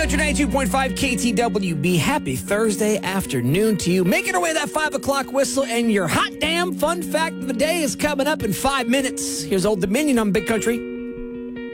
92.5 KTWB. Happy Thursday afternoon to you. Making our way to that 5 o'clock whistle, and your hot damn fun fact of the day is coming up in 5 minutes. Here's Old Dominion on Big Country.